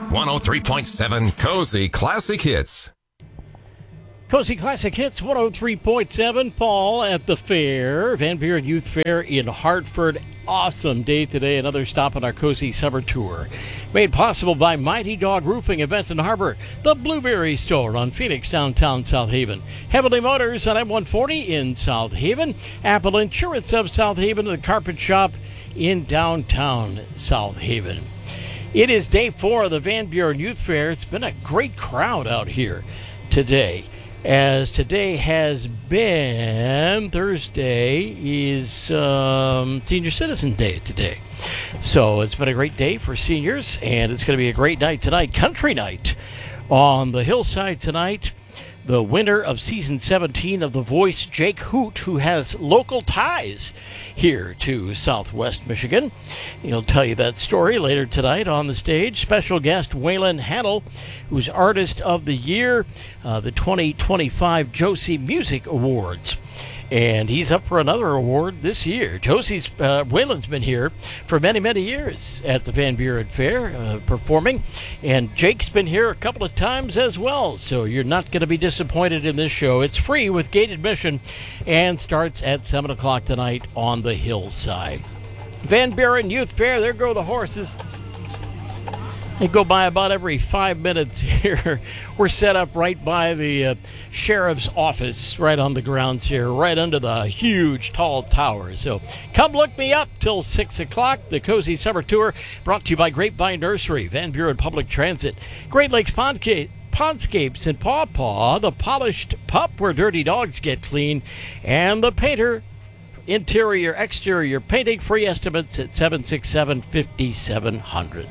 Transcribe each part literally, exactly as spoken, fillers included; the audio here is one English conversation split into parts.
one oh three point seven Cozy Classic Hits. Cozy Classic Hits one oh three point seven. Paul at the fair, Van Buren Youth Fair in Hartford. Awesome day today. Another stop on our Cozy Summer Tour. Made possible by Mighty Dog Roofing in Benton Harbor, the Blueberry Store on Phoenix, downtown South Haven, Heavenly Motors on M one forty in South Haven, Apple Insurance of South Haven, the Carpet Shop in downtown South Haven. It is day four of the Van Buren Youth Fair. It's been a great crowd out here today, as today has been, Thursday is um, Senior Citizen Day today. So it's been a great day for seniors, and it's going to be a great night tonight. Country night on the hillside tonight. The winner of season seventeen of The Voice, Jake Hoot, who has local ties here to Southwest Michigan. He'll tell you that story later tonight on the stage. Special guest Waylon Hannell, who's Artist of the Year, uh, the twenty twenty-five Josie Music Awards. And he's up for another award this year. Josie's, uh, Waylon's been here for many, many years at the Van Buren Fair uh, performing. And Jake's been here a couple of times as well. So you're not going to be disappointed in this show. It's free with gate admission and starts at seven o'clock tonight on the hillside. Van Buren Youth Fair, there go the horses. They go by about every five minutes here. We're set up right by the uh, sheriff's office, right on the grounds here, right under the huge, tall tower. So come look me up till six o'clock. The Cozy Summer Tour brought to you by Grapevine Nursery, Van Buren Public Transit, Great Lakes Pondca- Pondscapes and Paw Paw, the Polished Pup where dirty dogs get clean, and the Painter. Interior, exterior painting. Free estimates at seven six seven, five seven zero zero.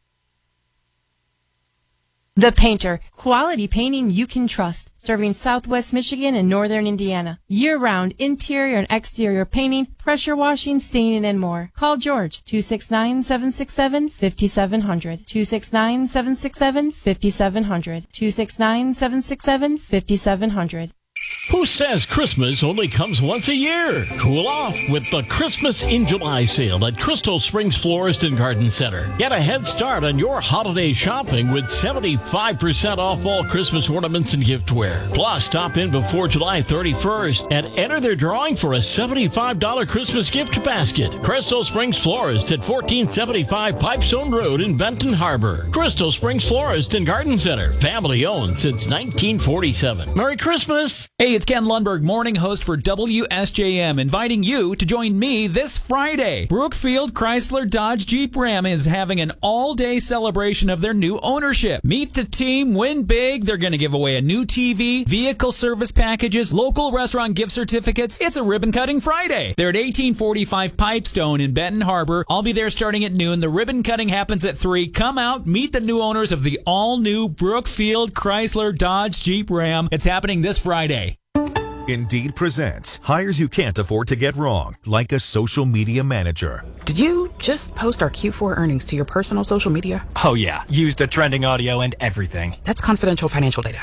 The Painter, quality painting you can trust, serving Southwest Michigan and Northern Indiana. Year-round interior and exterior painting, pressure washing, staining, and more. Call George, two six nine, seven six seven, five seven zero zero, two six nine, seven six seven, five seven zero zero, two six nine, seven six seven, five seven zero zero. Who says Christmas only comes once a year? Cool off with the Christmas in July sale at Crystal Springs Florist and Garden Center. Get a head start on your holiday shopping with seventy-five percent off all Christmas ornaments and giftware. Plus, stop in before July thirty-first and enter their drawing for a seventy-five dollars Christmas gift basket. Crystal Springs Florist at fourteen seventy-five Pipestone Road in Benton Harbor. Crystal Springs Florist and Garden Center. Family owned since nineteen forty-seven. Merry Christmas! Hey, it's Ken Lundberg, morning host for W S J M, inviting you to join me this Friday. Brookfield Chrysler Dodge Jeep Ram is having an all-day celebration of their new ownership. Meet the team, win big. They're going to give away a new T V, vehicle service packages, local restaurant gift certificates. It's a ribbon-cutting Friday. They're at eighteen forty-five Pipestone in Benton Harbor. I'll be there starting at noon. The ribbon cutting happens at three. Come out, meet the new owners of the all-new Brookfield Chrysler Dodge Jeep Ram. It's happening this Friday. Indeed presents hires you can't afford to get wrong, like a social media manager. Did you just post our Q four earnings to your personal social media? Oh yeah, used a trending audio and everything. That's confidential financial data.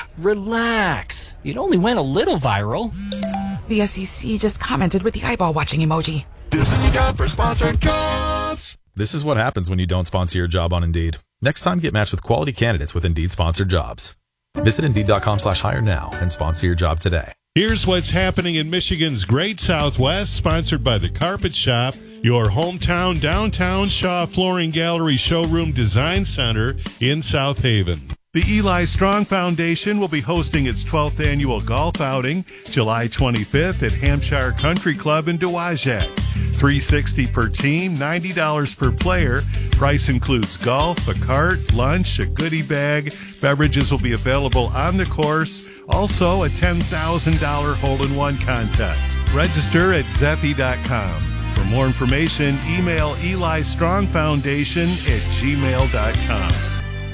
Relax. It only went a little viral. The S E C just commented with the eyeball watching emoji. This is your job for sponsored jobs. This is what happens when you don't sponsor your job on Indeed. Next time, get matched with quality candidates with Indeed sponsored jobs. Visit Indeed.com slash hire now and sponsor your job today. Here's what's happening in Michigan's Great Southwest, sponsored by the Carpet Shop, your hometown downtown Shaw Flooring Gallery Showroom Design Center in South Haven. The Eli Strong Foundation will be hosting its twelfth annual golf outing July twenty-fifth at Hampshire Country Club in Dowagiac. three hundred sixty dollars per team, ninety dollars per player. Price includes golf, a cart, lunch, a goodie bag. Beverages will be available on the course. Also, a ten thousand dollars hole-in-one contest. Register at zeffy dot com. For more information, email Eli Strong Foundation at gmail dot com.